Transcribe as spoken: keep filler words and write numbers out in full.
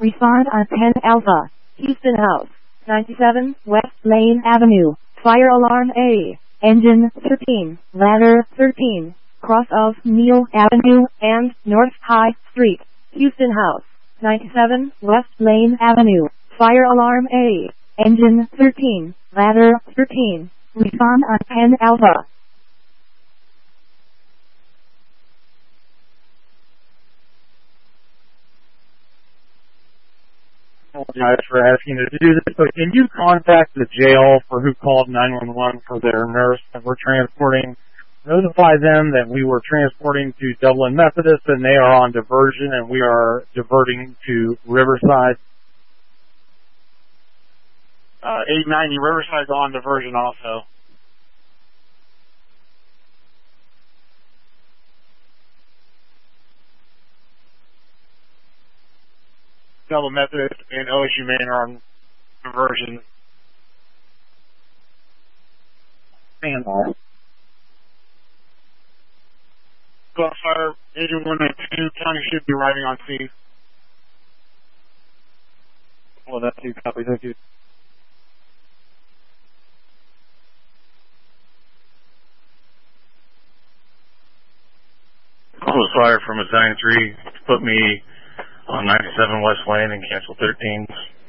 Respond on ten Alpha. Houston House, ninety-seven West Lane Avenue. Fire alarm A. Engine thirteen. Ladder thirteen. Cross of Neal Avenue and North High Street. Houston House, ninety-seven West Lane Avenue. Fire alarm A. Engine thirteen. Ladder thirteen. Respond on ten Alpha. I apologize for asking you to do this, but can you contact the jail for who called nine one one for their nurse that we're transporting? Notify them that we were transporting to Dublin Methodist and they are on diversion and we are diverting to Riverside. Uh, eight ninety Riverside's on diversion also. Dublin Methodist and O S U Main are on diversion. Stand by. Go on fire, Agent one ninety-two, county should be arriving on scene. Well, that's you, copy, thank you. Call was fired from a nine three to put me on ninety-seven West Lane and cancel thirteen.